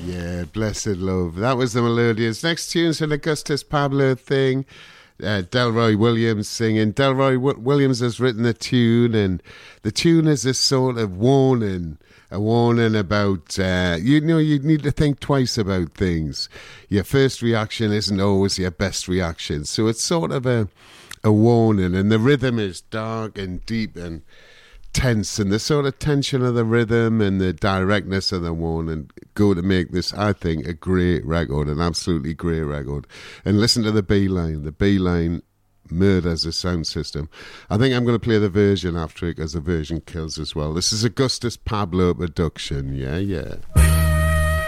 Yeah, blessed love. That was the Melodious. Next tune's an Augustus Pablo thing. Delroy Williams singing. Williams has written the tune, and the tune is a sort of warning. A warning about, you need to think twice about things. Your first reaction isn't always your best reaction. So it's sort of a warning, and the rhythm is dark and deep and tense, and the sort of tension of the rhythm and the directness of the warning go to make this, I think, a great record, an absolutely great record. And listen to the B line. The B line murders the sound system. I think I'm going to play the version after it, because the version kills as well. This is Augustus Pablo production. Yeah.